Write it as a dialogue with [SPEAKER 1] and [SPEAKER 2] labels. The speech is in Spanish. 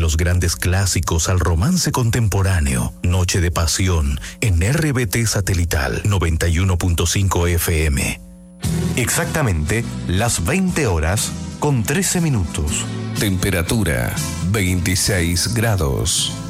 [SPEAKER 1] los grandes clásicos al romance contemporáneo. Noche de pasión en RBT Satelital 91.5 FM.
[SPEAKER 2] Exactamente las 20 horas con 13 minutos.
[SPEAKER 3] Temperatura 26 grados.